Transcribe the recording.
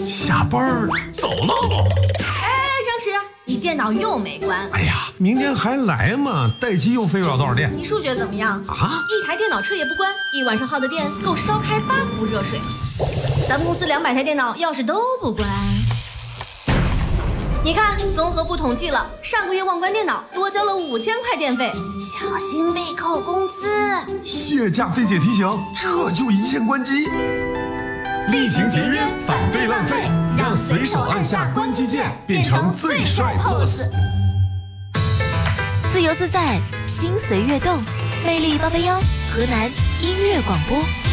下班走喽。 张弛，你电脑又没关。 哎呀，明天还来嘛，待机又费不了多少电。 你数学怎么样啊？ 一台电脑彻夜不关，一晚上耗的电够烧开8壶热水。咱们公司200台电脑要是都不关，你看综合部统计了，上个月忘关电脑多交了5000块电费，小心被扣工资。 谢驾费姐提醒，这就一键关机。厉行节约，反对浪费，让随手按下关机键变成最帅 pose。 自由自在，心随悦动，魅力881，河南音乐广播。